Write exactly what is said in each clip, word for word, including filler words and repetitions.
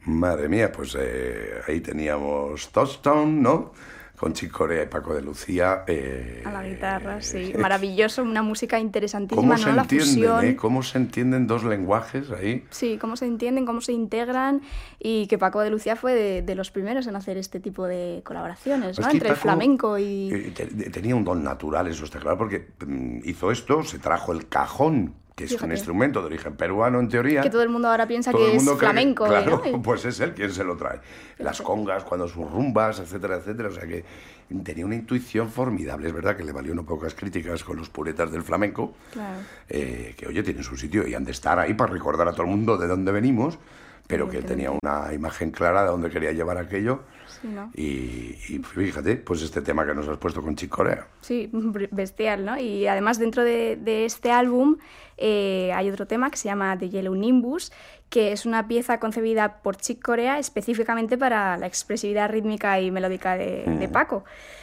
Madre mía, pues eh, ahí teníamos Touchstone, ¿no? Con Chick Corea y Paco de Lucía. Eh, a la guitarra, sí. Maravilloso, una música interesantísima, ¿Cómo ¿no? se La entienden, fusión. eh? ¿Cómo se entienden dos lenguajes ahí? Sí, cómo se entienden, cómo se integran, y que Paco de Lucía fue de, de los primeros en hacer este tipo de colaboraciones, Pues ¿no? que Entre el Paco, flamenco y... eh, te- tenía un don natural, eso está claro, porque mm, hizo esto, se trajo el cajón, que es Fíjate. un instrumento de origen peruano en teoría. Que todo el mundo ahora piensa Todo que el mundo es cree que- flamenco, claro, ¿no? pues es él quien se lo trae. Las congas, cuando sus rumbas, etcétera, etcétera. O sea que tenía una intuición formidable. Es verdad que le valió no pocas críticas con los puretas del flamenco, Claro. eh, que oye, tienen su sitio y han de estar ahí para recordar a todo el mundo de dónde venimos, pero que tenía una imagen clara de dónde quería llevar aquello. Sí, ¿no? Y, y fíjate, pues este tema que nos has puesto con Chick Corea. Sí, bestial, ¿no? Y además dentro de, de este álbum eh, hay otro tema que se llama The Yellow Nimbus, que es una pieza concebida por Chick Corea específicamente para la expresividad rítmica y melódica de, mm. de Paco.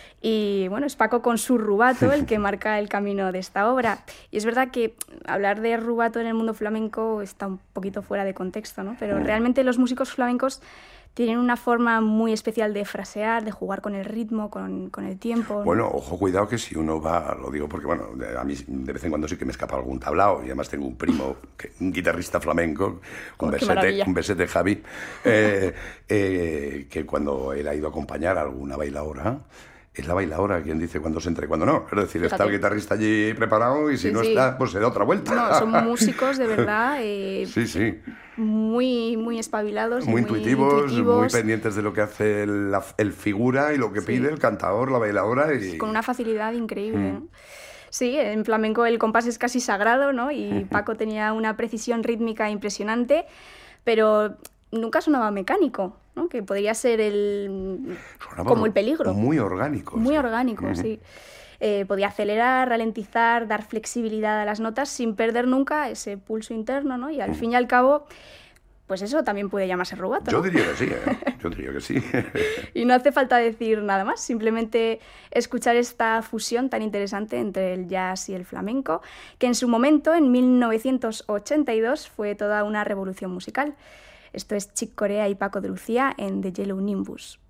Y bueno, es Paco con su rubato el que marca el camino de esta obra. Y es verdad que hablar de rubato en el mundo flamenco está un poquito fuera de contexto, ¿no? Pero realmente los músicos flamencos tienen una forma muy especial de frasear, de jugar con el ritmo, con, con el tiempo, ¿no? Bueno, ojo, cuidado que si uno va, lo digo porque, bueno, a mí de vez en cuando sí que me escapa algún tablao, y además tengo un primo, que, un guitarrista flamenco, un, oh, besete, un besete Javi, eh, eh, que cuando él ha ido a acompañar a alguna bailaora, es la bailaora quien dice cuándo se entra y cuándo no. Es decir, Fíjate. Está el guitarrista allí preparado y si sí, no sí. está, pues se da otra vuelta. No, son músicos de verdad. Eh, sí, sí. Muy, muy espabilados. Muy, muy intuitivos, intuitivos, muy pendientes de lo que hace el, la, el figura y lo que sí. pide el cantador, la bailaora. Y... Con una facilidad increíble, mm. ¿no? Sí, en flamenco el compás es casi sagrado, ¿no? Y Paco tenía una precisión rítmica impresionante, pero nunca sonaba mecánico, ¿no? Que podría ser el Sonaba como el peligro. Muy orgánico. Muy sí. orgánico, uh-huh. sí. Eh, podía acelerar, ralentizar, dar flexibilidad a las notas sin perder nunca ese pulso interno, ¿no? Y al uh-huh. fin y al cabo, pues eso también puede llamarse rubato, Yo ¿no? diría que sí, ¿eh? Yo diría que sí. Y no hace falta decir nada más, simplemente escuchar esta fusión tan interesante entre el jazz y el flamenco, que en su momento, en mil novecientos ochenta y dos, fue toda una revolución musical. Esto es Chick Corea y Paco de Lucía en The Yellow Nimbus.